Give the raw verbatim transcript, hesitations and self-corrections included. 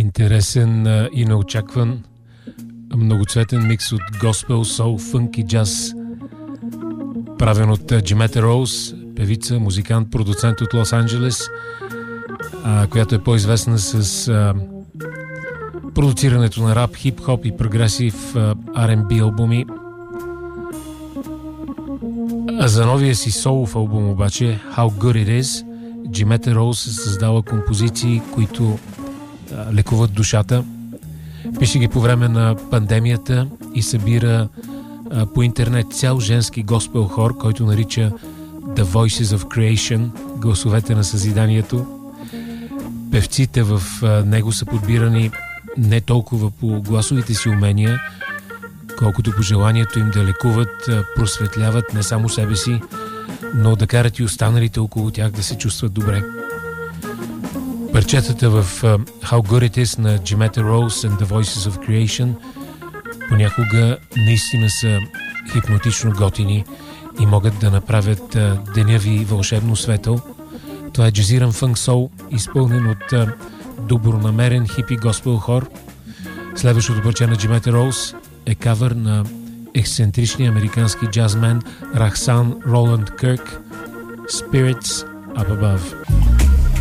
Интересен а, и неочакван многоцветен микс от госпел, сол, фънк и джаз, правен от Джимета Роуз, певица, музикант, продуцент от Лос-Анджелес, а, която е по-известна с а, продуцирането на рап, хип-хоп и прогресив Ар енд Би албуми. А за новия си солов албум обаче, How Good It Is, Джимета Роуз е създала композиции, които а, лекуват душата. Пише ги по време на пандемията и събира а, по интернет цял женски госпел хор, който нарича The Voices of Creation, гласовете на съзиданието. Певците в а, него са подбирани не толкова по гласовите си умения, колкото по желанието им да лекуват, просветляват не само себе си, но да карат и останалите около тях да се чувстват добре. Парчетата в How Good It Is на Джимета Роуз and The Voices of Creation понякога наистина са хипнотично готини и могат да направят деня ви вълшебно светъл. Това е джазиран фънк сол, изпълнен от добронамерен хипи госпел хор. Следващото парче на Джимета Роуз е кавър на ексцентричния американски джазмен Рахсан Роланд Кърк, Spirits Up Above.